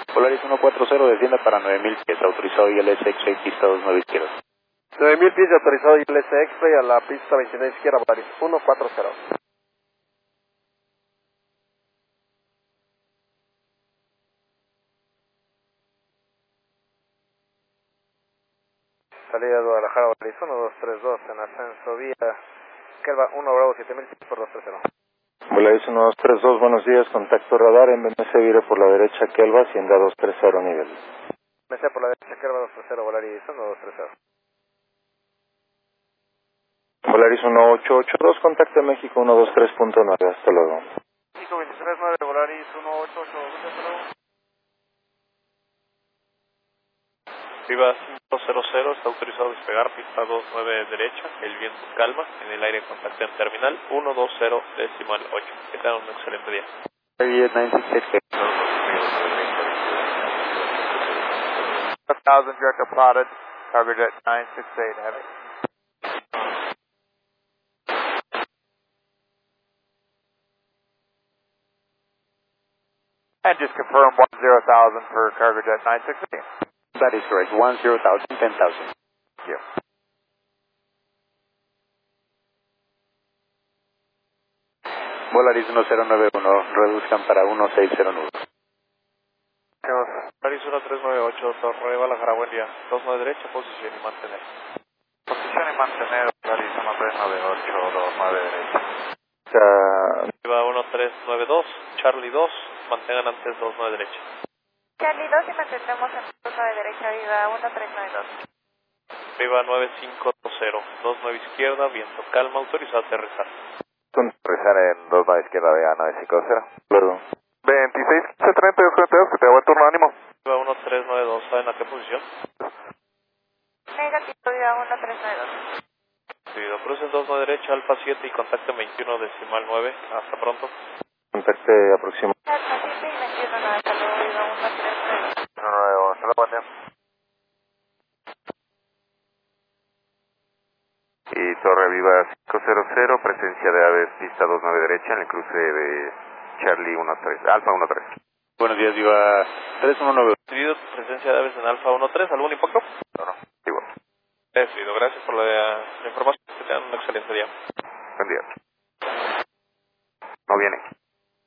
Polaris 140, descienda para 9000 pies, autorizado ILS X-Ray, pista 29 izquierda. 9000 pies de autorizado ILS X-Ray a la pista 29 izquierda, Polaris 140. Salida de Guadalajara, Polaris 1232 en ascenso vía Kelva 1 Bravo 7000 por 230. Polaris 1232, buenos días, contacto radar en BMC Vire por la derecha, Kelva, Hacienda 230 nivel. BMC por la derecha, Kelva 230, Polaris 1230. Polaris 1882, contacto México 123.9, hasta luego. México 239, Polaris 188, hasta luego. Viva 500, está autorizado a despegar, pista 29 derecha, el viento calma, en el aire contacto en terminal 120.8. Que tengan un excelente día. 968. 1000 direct applauded, cargo jet 968, have it. And just confirm 10,000 for cargo jet 968. That is correct, 10,000, 10,000. Thank you. Polaris 1091, reduzcan para 1609. Polaris 1398, Torre Guadalajara, buen día. 29 derecha, posición y mantener. Posición y mantener, Polaris 1398, 29 derecha. Viva 1392, Charlie 2, mantengan antes 29 derecha. Charlie 2 y mantendremos en 29 derecha, viva 1392. Viva 9520, 29 izquierda, viento calma, autorizado a aterrizar. Aterrizar en 29 izquierda, vía 950. Luego. 26, 32, 42, que te hago el turno, ánimo. Viva 1392, ¿saben a qué posición? Negativo, viva 1392. Seguido, cruces 29 derecha, Alfa 7 y contacto 21.9. Hasta pronto. Contacte aproximado. Alfa 7 y 21, hasta luego, viva 1392. 191, hasta luego, buen día. Y Torre Viva 500, presencia de aves, pista 29 derecha en el cruce de Charlie 13, Alfa 13. Buenos días, Viva 3192. Seguido, presencia de aves en Alfa 13, ¿algún impacto? No, igual. Seguido, gracias por la información. Que tengan un excelente día. Buen día. No viene.